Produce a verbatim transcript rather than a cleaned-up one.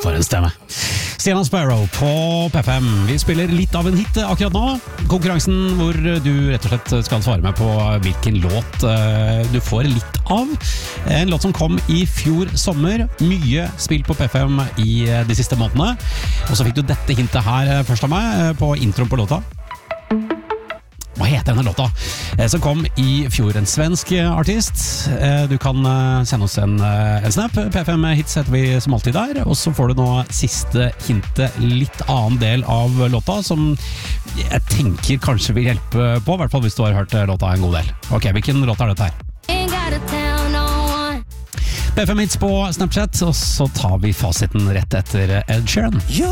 For en stemme. Stian Sparrow på P F M. Vi spiller litt av en hit akkurat nå. Konkurransen hvor du rett og slett skal svare meg på hvilken låt du får litt av. En låt som kom i fjor sommer. Mye spilt på P F M i de siste månedene. Og så fikk du dette hintet her først av meg på introen på låta. Hva heter denne låta? Som kom i fjor, en svensk artist. Du kan sende oss en, en snap. P F M Hits heter vi som alltid der. Og så får du nå siste hintet, litt annen del av låta, som jeg tenker kanskje vil hjelpe på, i hvert fall hvis du har hørt låta en god del. Ok, hvilken låt er dette her? P F M Hits på Snapchat, og så tar vi fasiten rett etter Ed Sheeran.